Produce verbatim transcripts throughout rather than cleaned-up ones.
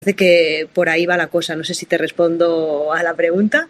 parece que por ahí va la cosa. No sé si te respondo a la pregunta.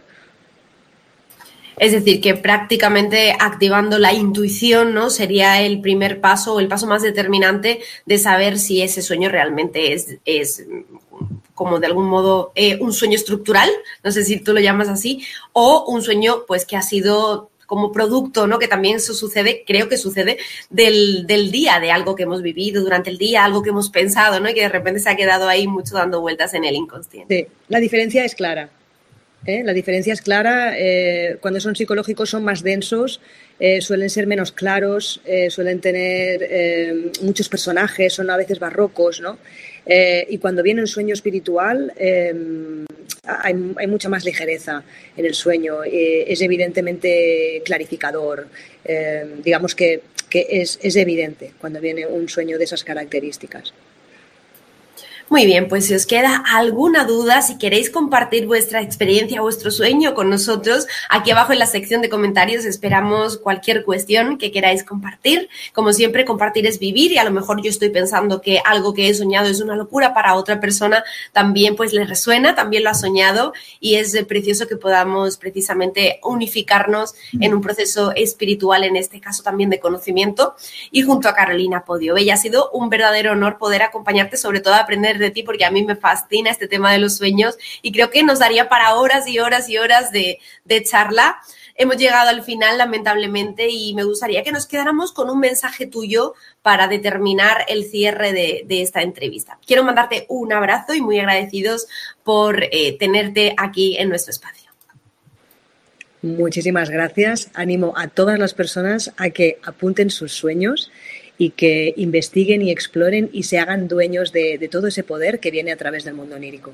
Es decir, que prácticamente activando la intuición, ¿no?, sería el primer paso o el paso más determinante de saber si ese sueño realmente es, es como de algún modo eh, un sueño estructural, no sé si tú lo llamas así, o un sueño pues que ha sido como producto, ¿no?, que también eso sucede, creo que sucede del, del día, de algo que hemos vivido durante el día, algo que hemos pensado, ¿no?, y que de repente se ha quedado ahí mucho dando vueltas en el inconsciente. Sí, la diferencia es clara. ¿Eh? La diferencia es clara. Eh, cuando son psicológicos son más densos, eh, suelen ser menos claros, eh, suelen tener eh, muchos personajes, son a veces barrocos, ¿no? Eh, y cuando viene un sueño espiritual eh, hay, hay mucha más ligereza en el sueño, eh, es evidentemente clarificador, eh, digamos que, que es, es evidente cuando viene un sueño de esas características. Muy bien, pues si os queda alguna duda, si queréis compartir vuestra experiencia, vuestro sueño con nosotros, aquí abajo en la sección de comentarios esperamos cualquier cuestión que queráis compartir. Como siempre, compartir es vivir y a lo mejor yo estoy pensando que algo que he soñado es una locura, para otra persona también pues le resuena, también lo ha soñado y es precioso que podamos precisamente unificarnos en un proceso espiritual, en este caso también de conocimiento, y junto a Carolina Podio. Bella, ha sido un verdadero honor poder acompañarte, sobre todo a aprender de ti, porque a mí me fascina este tema de los sueños y creo que nos daría para horas y horas y horas de, de charla. Hemos llegado al final, lamentablemente, y me gustaría que nos quedáramos con un mensaje tuyo para determinar el cierre de, de esta entrevista. Quiero mandarte un abrazo y muy agradecidos por eh, tenerte aquí en nuestro espacio. Muchísimas gracias. Animo a todas las personas a que apunten sus sueños y que investiguen y exploren y se hagan dueños de, de todo ese poder que viene a través del mundo onírico.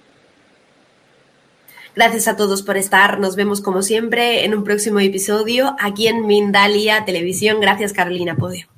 Gracias a todos por estar. Nos vemos como siempre en un próximo episodio aquí en Mindalia Televisión. Gracias, Carolina Podio.